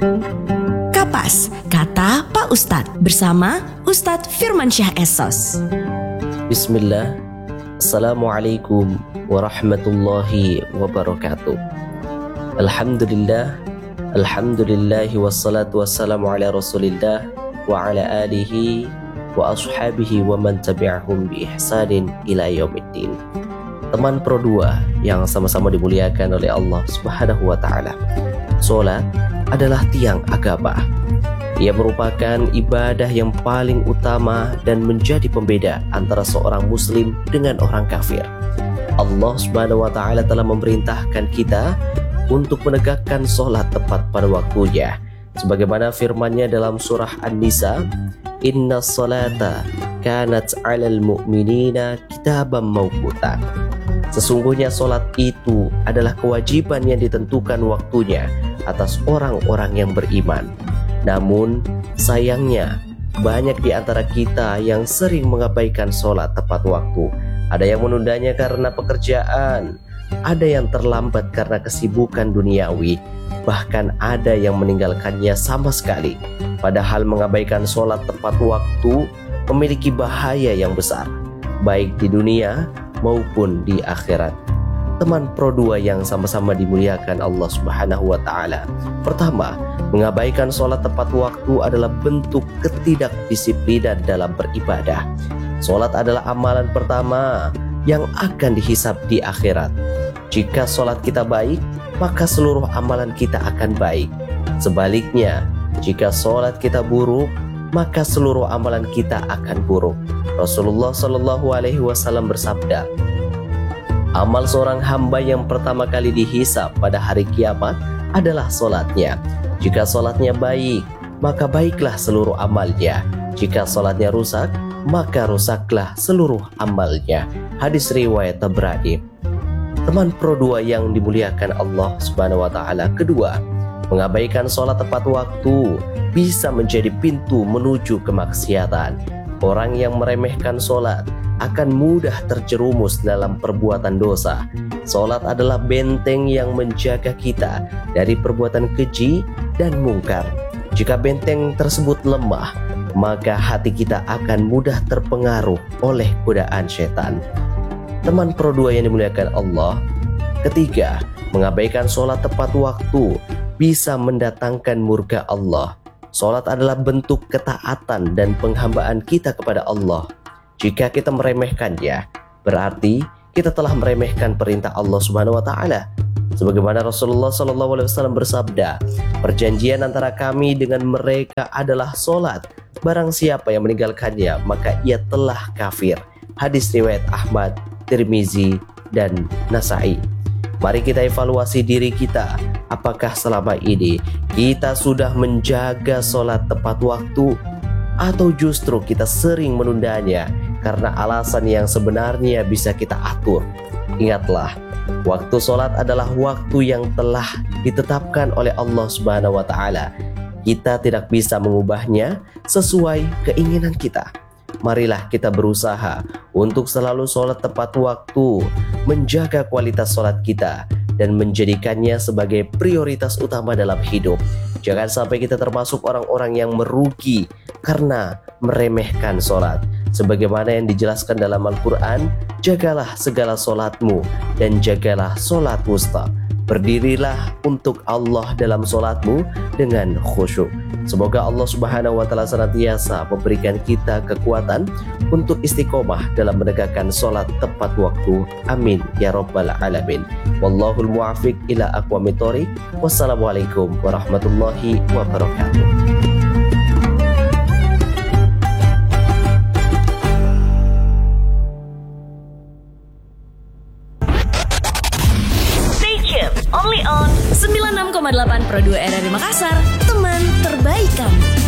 Kapas, kata Pak Ustadz bersama Ustadz Firmansyah Essos. Bismillah. Assalamualaikum warahmatullahi wabarakatuh. Alhamdulillah. Alhamdulillahi wassalatu wassalamu ala rasulillah wa ala alihi wa ashabihi wa man tabi'ahum bi ihsanin ila yaumiddin. Teman Pro 2 yang sama-sama dimuliakan oleh Allah Subhanahu wa taala. Salat adalah tiang agama. Ia merupakan ibadah yang paling utama dan menjadi pembeda antara seorang muslim dengan orang kafir. Allah Subhanahu wa taala telah memerintahkan kita untuk menegakkan salat tepat pada waktunya. Sebagaimana firman-Nya dalam surah An-Nisa, "Innas salata kanat 'alal mu'minina kitaban mawquta." Sesungguhnya salat itu adalah kewajiban yang ditentukan waktunya atas orang-orang yang beriman. Namun sayangnya banyak di antara kita yang sering mengabaikan sholat tepat waktu. Ada yang menundanya karena pekerjaan, ada yang terlambat karena kesibukan duniawi, bahkan ada yang meninggalkannya sama sekali. Padahal mengabaikan sholat tepat waktu memiliki bahaya yang besar, baik di dunia maupun di akhirat. Teman Pro 2 yang sama-sama dimuliakan Allah Subhanahu wa taala. Pertama, mengabaikan sholat tepat waktu adalah bentuk ketidakdisiplinan dalam beribadah. Sholat adalah amalan pertama yang akan dihisab di akhirat. Jika sholat kita baik, maka seluruh amalan kita akan baik. Sebaliknya, jika sholat kita buruk, maka seluruh amalan kita akan buruk. Rasulullah Shallallahu Alaihi Wasallam bersabda, amal seorang hamba yang pertama kali dihisab pada hari kiamat adalah solatnya. Jika solatnya baik, maka baiklah seluruh amalnya. Jika solatnya rusak, maka rusaklah seluruh amalnya. Hadis riwayat Tabrani. Teman Pro 2 yang dimuliakan Allah Subhanahu wa taala. Kedua, mengabaikan solat tepat waktu bisa menjadi pintu menuju kemaksiatan. Orang yang meremehkan solat akan mudah terjerumus dalam perbuatan dosa. Salat adalah benteng yang menjaga kita dari perbuatan keji dan mungkar. Jika benteng tersebut lemah, maka hati kita akan mudah terpengaruh oleh godaan setan. Teman Pro 2 yang dimuliakan Allah. Ketiga, mengabaikan salat tepat waktu bisa mendatangkan murka Allah. Salat adalah bentuk ketaatan dan penghambaan kita kepada Allah. Jika kita meremehkannya, berarti kita telah meremehkan perintah Allah Subhanahu wa taala. Sebagaimana Rasulullah sallallahu alaihi wasallam bersabda, perjanjian antara kami dengan mereka adalah salat. Barang siapa yang meninggalkannya, maka ia telah kafir. Hadis riwayat Ahmad, Tirmizi, dan Nasa'i. Mari kita evaluasi diri kita. Apakah selama ini kita sudah menjaga salat tepat waktu, atau justru kita sering menundanya karena alasan yang sebenarnya bisa kita atur? Ingatlah, waktu sholat adalah waktu yang telah ditetapkan oleh Allah Subhanahu wa taala. Kita tidak bisa mengubahnya sesuai keinginan kita. Marilah kita berusaha untuk selalu sholat tepat waktu, menjaga kualitas sholat kita, dan menjadikannya sebagai prioritas utama dalam hidup. Jangan sampai kita termasuk orang-orang yang merugi karena meremehkan sholat. Sebagaimana yang dijelaskan dalam Al-Quran, jagalah segala sholatmu dan jagalah sholat wusta. Berdirilah untuk Allah dalam sholatmu dengan khusyuk. Semoga Allah Subhanahu wa taala senantiasa memberikan kita kekuatan untuk istiqomah dalam menegakkan sholat tepat waktu. Amin ya rabbal alamin. Wallahul muwaffiq ila aqwamit thoriq. Wassalamualaikum warahmatullahi wabarakatuh. Only on 96,8 Pro 2 RRI Makassar, teman terbaik kamu.